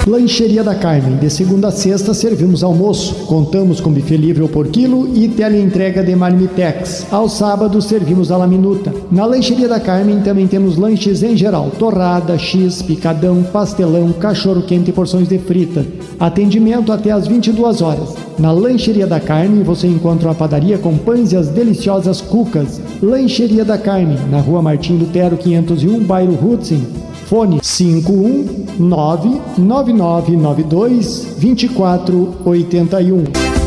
Lancheria da Carmen, de segunda a sexta servimos almoço. Contamos com buffet livre por quilo e teleentrega de Marmitex. Aos sábados servimos à la minuta. Na Lancheria da Carmen também temos lanches em geral: torrada, X, picadão, pastelão, cachorro quente e porções de frita. Atendimento até às 22 horas. Na Lancheria da Carmen você encontra uma padaria com pães e as deliciosas cucas. Lancheria da Carmen, na Rua Martim Lutero 501, bairro Hudson. Fone 51999922481.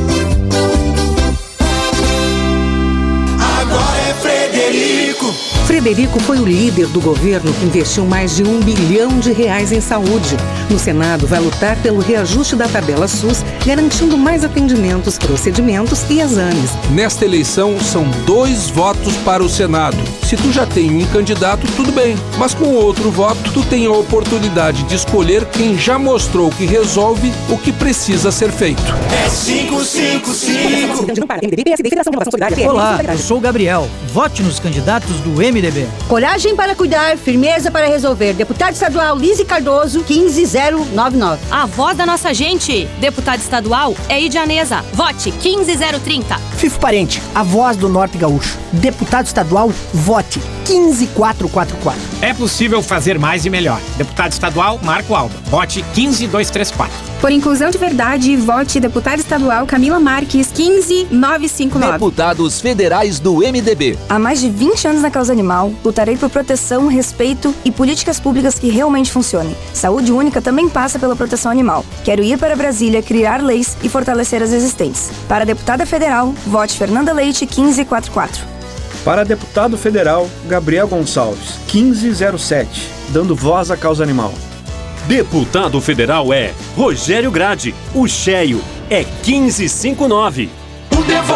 Agora é Frederico. Frederico foi o líder do governo que investiu mais de R$1 bilhão em saúde. No Senado, vai lutar pelo reajuste da tabela SUS, garantindo mais atendimentos, procedimentos e exames. Nesta eleição, são 2 votos para o Senado. Se tu já tem um candidato, tudo bem. Mas com outro voto, tu tem a oportunidade de escolher quem já mostrou que resolve o que precisa ser feito. É 555. Olá, eu sou o Gabriel. Vote nos candidatos do MDB. Coragem para cuidar, firmeza para resolver. Deputado estadual Lise Cardoso, 15099. A voz da nossa gente. Deputado estadual é Idianesa. Vote 15030. Fifo Parente, a voz do Norte Gaúcho. Deputado estadual, vote 15444. É possível fazer mais e melhor. Deputado estadual, Marco Alba. Vote 15234. Por inclusão de verdade, vote deputada estadual Camila Marques, 15959. Deputados federais do MDB. Há mais de 20 anos na causa animal, lutarei por proteção, respeito e políticas públicas que realmente funcionem. Saúde única também passa pela proteção animal. Quero ir para Brasília, criar leis e fortalecer as existentes. Para deputada federal, vote Fernanda Leite, 1544. Para deputado federal, Gabriel Gonçalves, 1507, dando voz à causa animal. Deputado federal é Rogério Grade, o cheio é 1559.